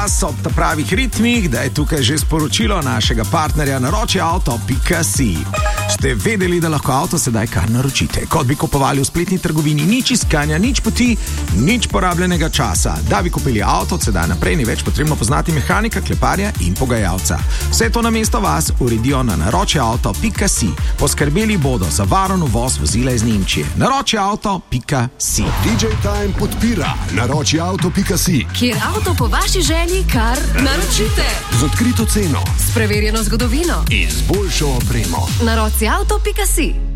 Ob pravih ritmih, da je tukaj že sporočilo našega partnerja naročiauto.si. Ste vedeli, da lahko avto sedaj kar naročite? Kot bi kupovali v spletni trgovini, nič iskanja, nič poti, nič porabljenega časa. Da bi kupili avto, sedaj naprej ni več potrebno poznati mehanika, kleparja in pogajalca. Vse to namesto vas uredijo na naročiauto.si. Poskrbeli bodo za varen uvoz vozila iz Nemčije. naročiauto.si. DJ Time podpira naročiauto.si, kjer avto po vaši želji kar naročite. z odkrito ceno, S preverjeno zgodovino. in z boljšo opremo. naročiauto.si.